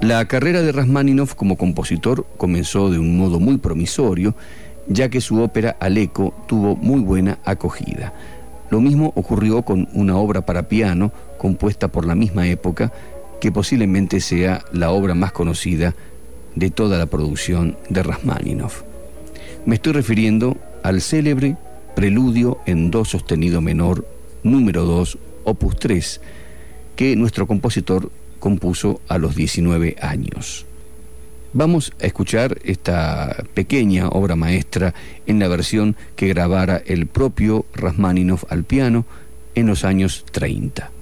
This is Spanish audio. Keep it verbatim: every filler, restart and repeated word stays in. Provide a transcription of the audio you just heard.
La carrera de Rasmáninov como compositor comenzó de un modo muy promisorio, ya que su ópera Aleko tuvo muy buena acogida. Lo mismo ocurrió con una obra para piano compuesta por la misma época, que posiblemente sea la obra más conocida de toda la producción de Rasmáninov. Me estoy refiriendo al célebre Preludio en Do sostenido menor número dos, opus tres, que nuestro compositor compuso a los diecinueve años. Vamos a escuchar esta pequeña obra maestra en la versión que grabara el propio Rasmáninov al piano en los años treinta.